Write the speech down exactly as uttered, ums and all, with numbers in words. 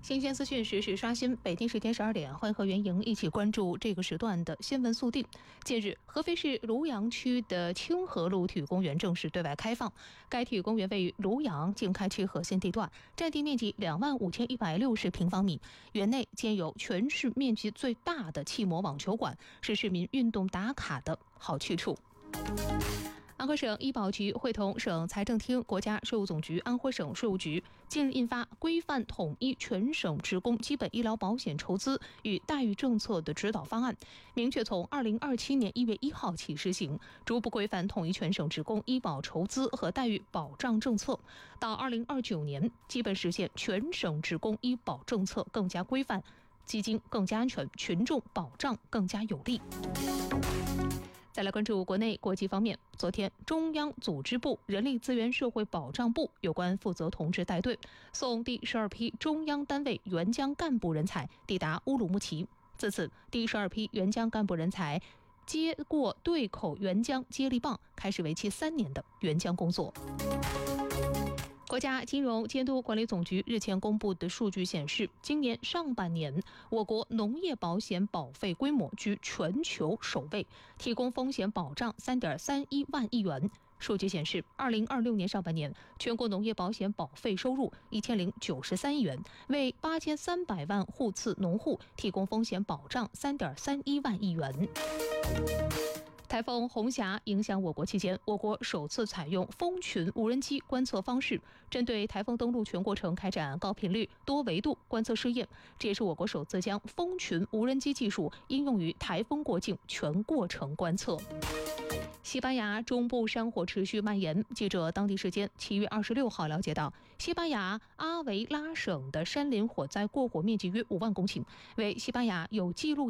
新鲜资讯，实时刷新。北京时间十二点，欢迎和袁莹一起关注这个时段的新闻速递。近日，合肥市庐阳区的清河路体育公园正式对外开放。该体育公园位于庐阳经开区核心地段，占地面积两万五千一百六十平方米，园内建有全市面积最大的气膜网球馆，是市民运动打卡的好去处。安徽省医保局会同省财政厅、国家税务总局、安徽省税务局近日印发《规范统一全省职工基本医疗保险筹资与待遇政策的指导方案》，明确从二零二七年一月一号起施行，逐步规范统一全省职工医保筹资和待遇保障政策。到二零二九年，基本实现全省职工医保政策更加规范，基金更加安全，群众保障更加有力。再来关注国内国际方面，昨天中央组织部、人力资源社会保障部有关负责同志带队送第十二批中央单位援疆干部人才抵达乌鲁木齐。自此，第十二批援疆干部人才接过对口援疆接力棒，开始为期三年的援疆工作。国家金融监督管理总局日前公布的数据显示，今年上半年我国农业保险保费规模居全球首位，提供风险保障 三点三一万亿元。数据显示，二零二六年上半年全国农业保险保费收入一千零九十三亿元，为八千三百万户次农户提供风险保障 三点三一万亿元。台风红霞影响我国期间，我国首次采用蜂群无人机观测方式，针对台风登陆全过程开展高频率、多维度观测试验。这也是我国首次将蜂群无人机技术应用于台风过境全过程观测。西班牙中部山火持续蔓延。记者当地时间七月二十六号了解到，西班牙阿维拉省的山林火灾过火面积约五万公顷，为西班牙有记录